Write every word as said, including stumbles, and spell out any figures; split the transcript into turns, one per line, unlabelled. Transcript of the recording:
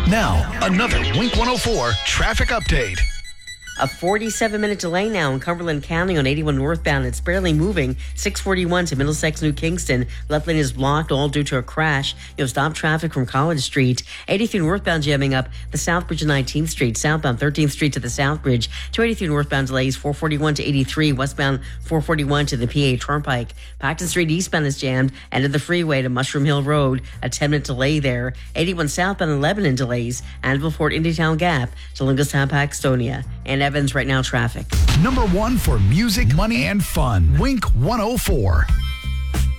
Now, another Wink one oh four traffic update.
A forty-seven minute delay now in Cumberland County on eighty-one northbound. It's barely moving. six forty-one to Middlesex, New Kingston. Left lane is blocked, all due to a crash. You'll stop traffic from College Street. eighty-three northbound jamming up the South Bridge of nineteenth Street. Southbound thirteenth Street to the South Bridge. two eighty-three northbound delays. four forty-one to eighty-three. Westbound four forty-one to the P A Turnpike. Paxton Street eastbound is jammed. End of the freeway to Mushroom Hill Road. A ten minute delay there. eighty-one southbound and Lebanon delays. Annabelle Fort Indietown Gap to Lungastown, Paxtonia. And Evans right now traffic.
Number one for music, money, and fun. Wink one oh four.